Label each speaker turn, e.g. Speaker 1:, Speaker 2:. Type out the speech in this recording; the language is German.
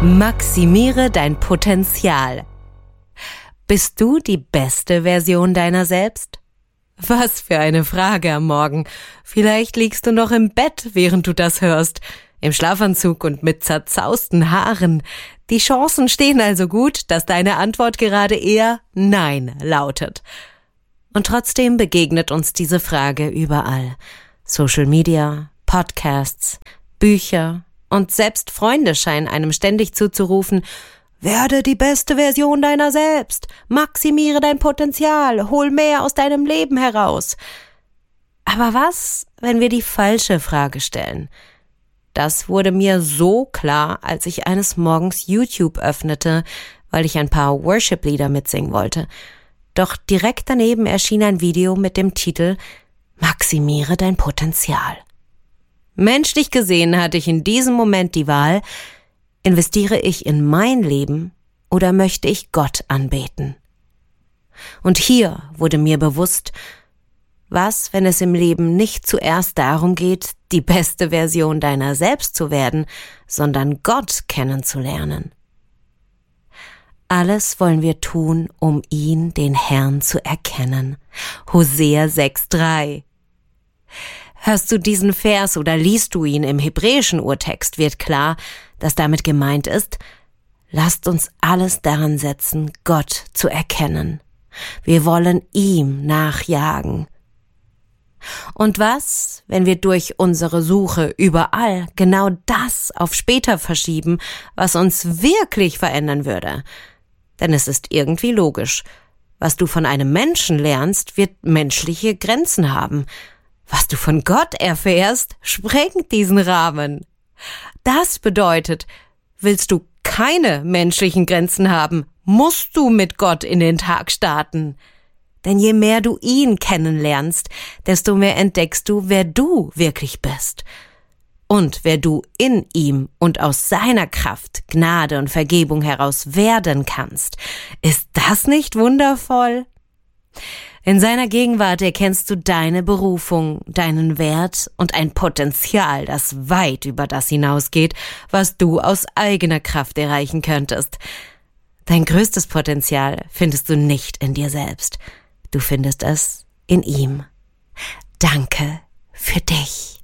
Speaker 1: Maximiere dein Potenzial. Bist du die beste Version deiner selbst? Was für eine Frage am Morgen. Vielleicht liegst du noch im Bett, während du das hörst, im Schlafanzug und mit zerzausten Haaren. Die Chancen stehen also gut, dass deine Antwort gerade eher Nein lautet. Und trotzdem begegnet uns diese Frage überall. Social Media, Podcasts, Bücher und selbst Freunde scheinen einem ständig zuzurufen: Werde die beste Version deiner selbst, maximiere dein Potenzial, hol mehr aus deinem Leben heraus. Aber was, wenn wir die falsche Frage stellen? Das wurde mir so klar, als ich eines Morgens YouTube öffnete, weil ich ein paar Worship-Lieder mitsingen wollte. Doch direkt daneben erschien ein Video mit dem Titel Maximiere dein Potenzial. Menschlich gesehen hatte ich in diesem Moment die Wahl: Investiere ich in mein Leben oder möchte ich Gott anbeten? Und hier wurde mir bewusst, was, wenn es im Leben nicht zuerst darum geht, die beste Version deiner selbst zu werden, sondern Gott kennenzulernen? Alles wollen wir tun, um ihn, den Herrn, zu erkennen. Hosea 6,3. Hörst du diesen Vers oder liest du ihn im hebräischen Urtext, wird klar, dass damit gemeint ist: Lasst uns alles daran setzen, Gott zu erkennen. Wir wollen ihm nachjagen. Und was, wenn wir durch unsere Suche überall genau das auf später verschieben, was uns wirklich verändern würde? Denn es ist irgendwie logisch. Was du von einem Menschen lernst, wird menschliche Grenzen haben. Was du von Gott erfährst, sprengt diesen Rahmen. Das bedeutet, willst du keine menschlichen Grenzen haben, musst du mit Gott in den Tag starten. Denn je mehr du ihn kennenlernst, desto mehr entdeckst du, wer du wirklich bist. Und wer du in ihm und aus seiner Kraft, Gnade und Vergebung heraus werden kannst. Ist das nicht wundervoll? In seiner Gegenwart erkennst du deine Berufung, deinen Wert und ein Potenzial, das weit über das hinausgeht, was du aus eigener Kraft erreichen könntest. Dein größtes Potenzial findest du nicht in dir selbst. Du findest es in ihm. Danke für dich.